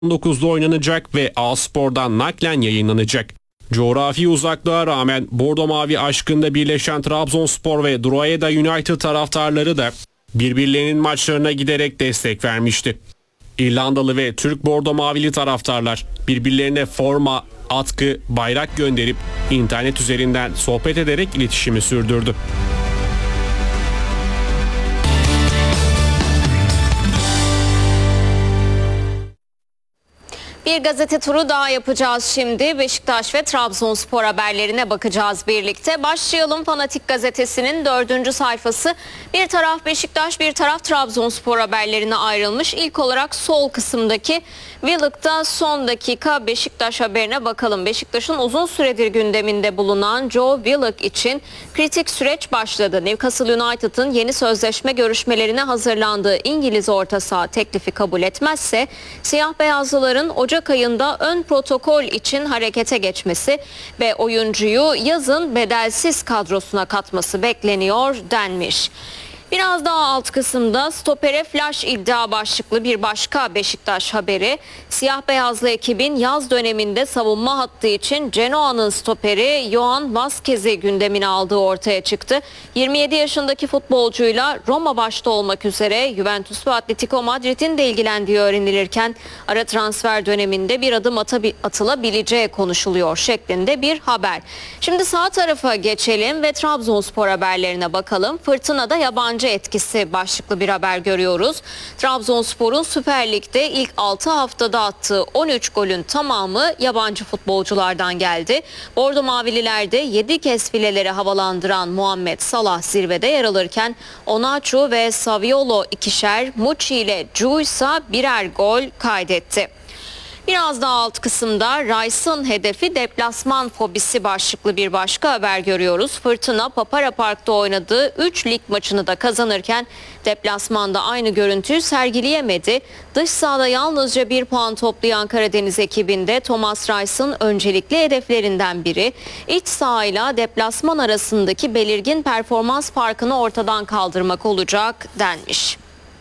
19'da oynanacak ve A-Spor'dan naklen yayınlanacak. Coğrafi uzaklığa rağmen Bordo Mavi aşkında birleşen Trabzonspor ve Drogheda United taraftarları da birbirlerinin maçlarına giderek destek vermişti. İrlandalı ve Türk Bordo Mavili taraftarlar birbirlerine forma, atkı, bayrak gönderip internet üzerinden sohbet ederek iletişimi sürdürdü. Bir gazete turu daha yapacağız şimdi. Beşiktaş ve Trabzonspor haberlerine bakacağız birlikte. Başlayalım. Fanatik gazetesinin 4. sayfası. Bir taraf Beşiktaş, bir taraf Trabzonspor haberlerine ayrılmış. İlk olarak sol kısımdaki Willock'ta son dakika Beşiktaş haberine bakalım. Beşiktaş'ın uzun süredir gündeminde bulunan Joe Willock için kritik süreç başladı. Newcastle United'ın yeni sözleşme görüşmelerine hazırlandığı İngiliz orta saha teklifi kabul etmezse siyah beyazlıların Ocak ayında ön protokol için harekete geçmesi ve oyuncuyu yazın bedelsiz kadrosuna katması bekleniyor denmiş. Biraz daha alt kısımda stopere flash iddia başlıklı bir başka Beşiktaş haberi. Siyah beyazlı ekibin yaz döneminde savunma hattı için Genoa'nın stoperi Johan Vazquez'i gündemine aldığı ortaya çıktı. 27 yaşındaki futbolcuyla Roma başta olmak üzere Juventus ve Atletico Madrid'in de ilgilendiği öğrenilirken ara transfer döneminde bir adım atılabileceği konuşuluyor şeklinde bir haber. Şimdi sağ tarafa geçelim ve Trabzonspor haberlerine bakalım. Fırtınada yabancı etkisi başlıklı bir haber görüyoruz. Trabzonspor'un Süper Lig'de ilk 6 haftada attığı 13 golün tamamı yabancı futbolculardan geldi. Bordo Mavililerde 7 kez fileleri havalandıran Muhammed Salah zirvede yer alırken Onaçu ve Saviolo ikişer, Muçi ile Cu ise birer gol kaydetti. Biraz daha alt kısımda Rice'ın hedefi deplasman fobisi başlıklı bir başka haber görüyoruz. Fırtına Papara Park'ta oynadığı 3 lig maçını da kazanırken deplasmanda aynı görüntüyü sergileyemedi. Dış sahada yalnızca 1 puan toplayan Karadeniz ekibinde Thomas Rice'ın öncelikli hedeflerinden biri iç sahayla deplasman arasındaki belirgin performans farkını ortadan kaldırmak olacak denmiş.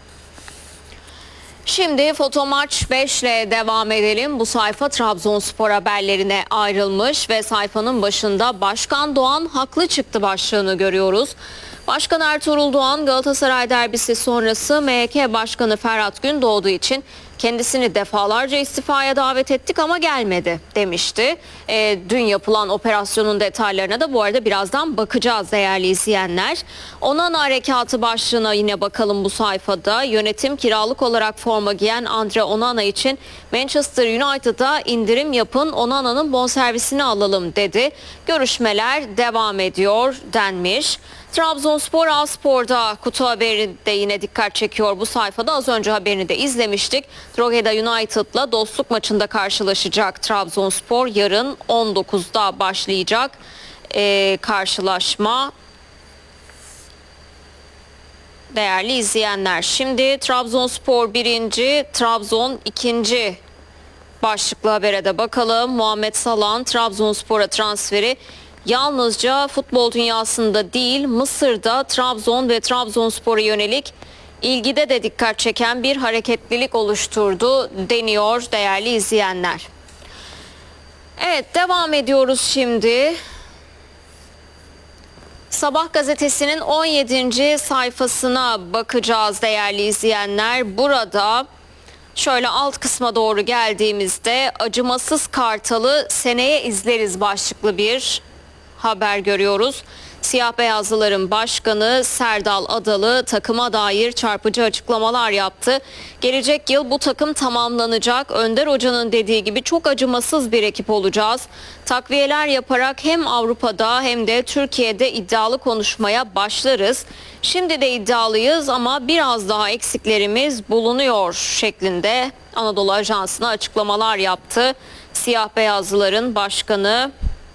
Şimdi Fotomaç 5 ile devam edelim. Bu sayfa Trabzonspor haberlerine ayrılmış ve sayfanın başında Başkan Doğan haklı çıktı başlığını görüyoruz. Başkan Ertuğrul Doğan Galatasaray derbisi sonrası MHK Başkanı Ferhat Gündoğdu için kendisini defalarca istifaya davet ettik ama gelmedi demişti. Dün yapılan operasyonun detaylarına da bu arada birazdan bakacağız değerli izleyenler. Onana harekatı başlığına yine bakalım bu sayfada. Yönetim kiralık olarak forma giyen Andre Onana için Manchester United'a indirim yapın, Onana'nın bonservisini alalım dedi. Görüşmeler devam ediyor denmiş. Trabzonspor A-Spor'da kutu haberi de yine dikkat çekiyor bu sayfada. Az önce haberini de izlemiştik. Drogheda United'la dostluk maçında karşılaşacak Trabzonspor. Yarın 19'da başlayacak karşılaşma. Değerli izleyenler, şimdi Trabzonspor 1. Trabzon 2. başlıklı habere de bakalım. Muhammed Salah'ın Trabzonspor'a transferi yalnızca futbol dünyasında değil, Mısır'da Trabzon ve Trabzonspor'a yönelik ilgide de dikkat çeken bir hareketlilik oluşturdu deniyor değerli izleyenler. Evet, devam ediyoruz şimdi. Sabah gazetesinin 17. sayfasına bakacağız değerli izleyenler. Burada şöyle alt kısma doğru geldiğimizde acımasız Kartal'ı seneye izleriz başlıklı bir haber görüyoruz. Siyah beyazlıların başkanı Serdal Adalı takıma dair çarpıcı açıklamalar yaptı. Gelecek yıl bu takım tamamlanacak. Önder Hoca'nın dediği gibi çok acımasız bir ekip olacağız. Takviyeler yaparak hem Avrupa'da hem de Türkiye'de iddialı konuşmaya başlarız. Şimdi de iddialıyız ama biraz daha eksiklerimiz bulunuyor şeklinde Anadolu Ajansı'na açıklamalar yaptı. Siyah beyazlıların başkanı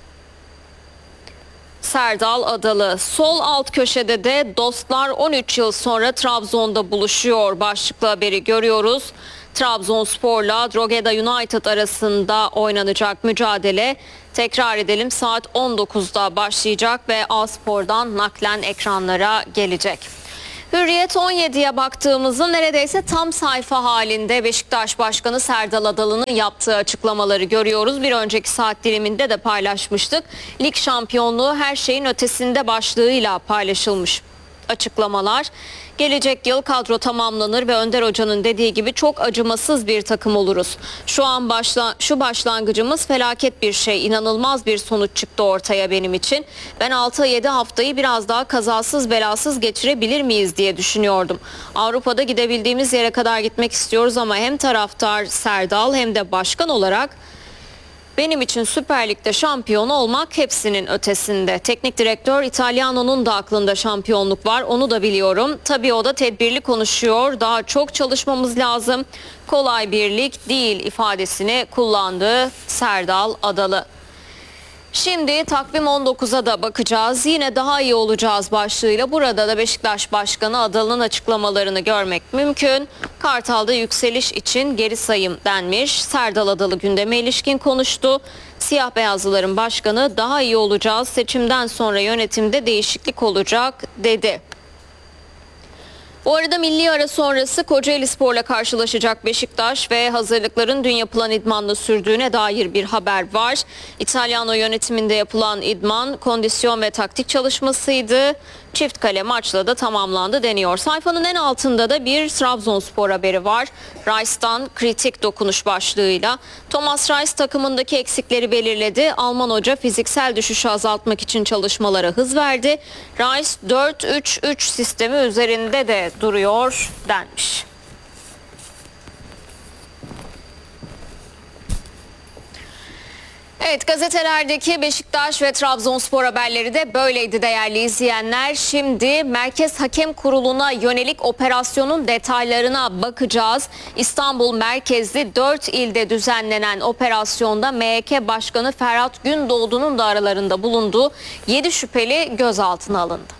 Serdal Adalı. Sol alt köşede de dostlar 13 yıl sonra Trabzon'da buluşuyor başlıklı haberi görüyoruz. Trabzonspor'la Drogheda United arasında oynanacak mücadele, tekrar edelim, saat 19'da başlayacak ve A-Spor'dan naklen ekranlara gelecek. Hürriyet 17'ye baktığımızda neredeyse tam sayfa halinde Beşiktaş Başkanı Serdal Adalı'nın yaptığı açıklamaları görüyoruz. Bir önceki saat diliminde de paylaşmıştık. Lig şampiyonluğu her şeyin ötesinde başlığıyla paylaşılmış açıklamalar. Gelecek yıl kadro tamamlanır ve Önder Hoca'nın dediği gibi çok acımasız bir takım oluruz. Şu başlangıcımız felaket bir şey. İnanılmaz bir sonuç çıktı ortaya benim için. Ben 6-7 haftayı biraz daha kazasız belasız geçirebilir miyiz diye düşünüyordum. Avrupa'da gidebildiğimiz yere kadar gitmek istiyoruz ama hem taraftar Serdal hem de başkan olarak benim için Süper Lig'de şampiyon olmak hepsinin ötesinde. Teknik direktör İtalyano'nun da aklında şampiyonluk var, onu da biliyorum. Tabii o da tedbirli konuşuyor. Daha çok çalışmamız lazım. Kolay bir lig değil ifadesini kullandı Serdal Adalı. Şimdi takvim 19'a da bakacağız. Yine daha iyi olacağız başlığıyla. Burada da Beşiktaş Başkanı Adalı'nın açıklamalarını görmek mümkün. Kartal'da yükseliş için geri sayım denmiş. Serdal Adalı gündeme ilişkin konuştu. Siyah beyazlıların başkanı daha iyi olacağız. Seçimden sonra yönetimde değişiklik olacak dedi. Bu arada milli ara sonrası Kocaelispor'la karşılaşacak Beşiktaş ve hazırlıkların dün yapılan idmanla sürdüğüne dair bir haber var. İtalyano yönetiminde yapılan idman kondisyon ve taktik çalışmasıydı. Çift kale maçla da tamamlandı deniyor. Sayfanın en altında da bir Trabzonspor haberi var. Rice'dan kritik dokunuş başlığıyla. Thomas Rice takımındaki eksikleri belirledi. Alman hoca fiziksel düşüşü azaltmak için çalışmalara hız verdi. Rice 4-3-3 sistemi üzerinde de duruyor denmiş. Evet, gazetelerdeki Beşiktaş ve Trabzonspor haberleri de böyleydi değerli izleyenler. Şimdi Merkez Hakem Kurulu'na yönelik operasyonun detaylarına bakacağız. İstanbul merkezli 4 ilde düzenlenen operasyonda MHK Başkanı Ferhat Gündoğdu'nun da aralarında bulunduğu 7 şüpheli gözaltına alındı.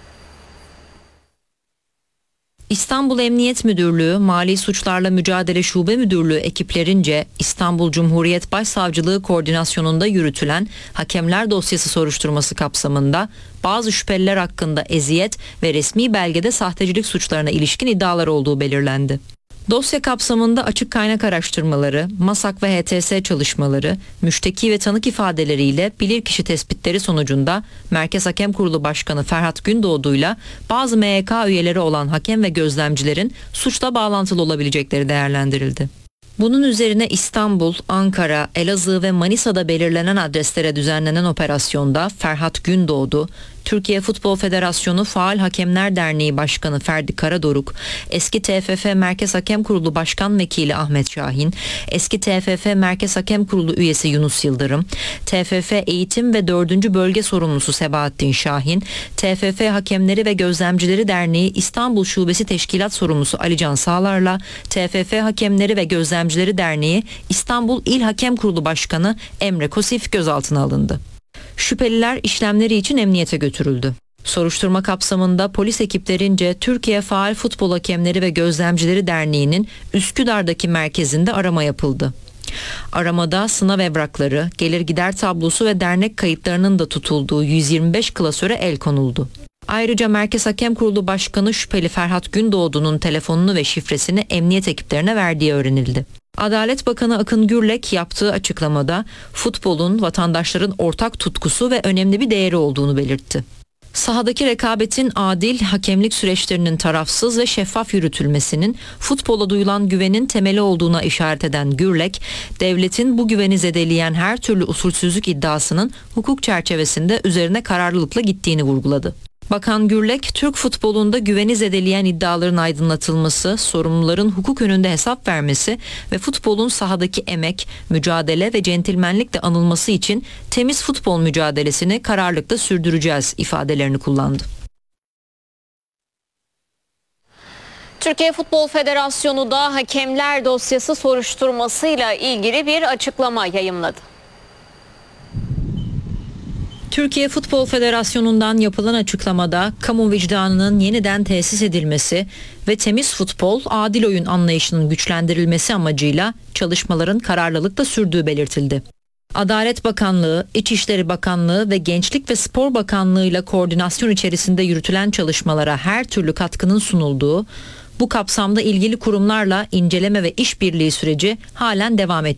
İstanbul Emniyet Müdürlüğü, Mali Suçlarla Mücadele Şube Müdürlüğü ekiplerince İstanbul Cumhuriyet Başsavcılığı koordinasyonunda yürütülen hakemler dosyası soruşturması kapsamında bazı şüpheliler hakkında eziyet ve resmi belgede sahtecilik suçlarına ilişkin iddialar olduğu belirlendi. Dosya kapsamında açık kaynak araştırmaları, MASAK ve HTS çalışmaları, müşteki ve tanık ifadeleriyle bilirkişi tespitleri sonucunda Merkez Hakem Kurulu Başkanı Ferhat Gündoğdu'yla bazı MHK üyeleri olan hakem ve gözlemcilerin suçla bağlantılı olabilecekleri değerlendirildi. Bunun üzerine İstanbul, Ankara, Elazığ ve Manisa'da belirlenen adreslere düzenlenen operasyonda Ferhat Gündoğdu, Türkiye Futbol Federasyonu Faal Hakemler Derneği Başkanı Ferdi Karadoruk, eski TFF Merkez Hakem Kurulu Başkan Vekili Ahmet Şahin, eski TFF Merkez Hakem Kurulu üyesi Yunus Yıldırım, TFF Eğitim ve 4. Bölge Sorumlusu Sebahattin Şahin, TFF Hakemleri ve Gözlemcileri Derneği İstanbul Şubesi Teşkilat Sorumlusu Alican Sağlar'la TFF Hakemleri ve Gözlemcileri Derneği İstanbul İl Hakem Kurulu Başkanı Emre Kosif gözaltına alındı. Şüpheliler işlemleri için emniyete götürüldü. Soruşturma kapsamında polis ekiplerince Türkiye Faal Futbol Hakemleri ve Gözlemcileri Derneği'nin Üsküdar'daki merkezinde arama yapıldı. Aramada sınav evrakları, gelir gider tablosu ve dernek kayıtlarının da tutulduğu 125 klasöre el konuldu. Ayrıca Merkez Hakem Kurulu Başkanı şüpheli Ferhat Gündoğdu'nun telefonunu ve şifresini emniyet ekiplerine verdiği öğrenildi. Adalet Bakanı Akın Gürlek yaptığı açıklamada futbolun vatandaşların ortak tutkusu ve önemli bir değeri olduğunu belirtti. Sahadaki rekabetin adil, hakemlik süreçlerinin tarafsız ve şeffaf yürütülmesinin futbola duyulan güvenin temeli olduğuna işaret eden Gürlek, devletin bu güveni zedeleyen her türlü usulsüzlük iddiasının hukuk çerçevesinde üzerine kararlılıkla gittiğini vurguladı. Bakan Gürlek, Türk futbolunda güveni zedeleyen iddiaların aydınlatılması, sorumluların hukuk önünde hesap vermesi ve futbolun sahadaki emek, mücadele ve centilmenlikle anılması için temiz futbol mücadelesini kararlılıkla sürdüreceğiz ifadelerini kullandı. Türkiye Futbol Federasyonu da hakemler dosyası soruşturmasıyla ilgili bir açıklama yayımladı. Türkiye Futbol Federasyonu'ndan yapılan açıklamada kamu vicdanının yeniden tesis edilmesi ve temiz futbol, adil oyun anlayışının güçlendirilmesi amacıyla çalışmaların kararlılıkla sürdüğü belirtildi. Adalet Bakanlığı, İçişleri Bakanlığı ve Gençlik ve Spor Bakanlığı ile koordinasyon içerisinde yürütülen çalışmalara her türlü katkının sunulduğu, bu kapsamda ilgili kurumlarla inceleme ve işbirliği süreci halen devam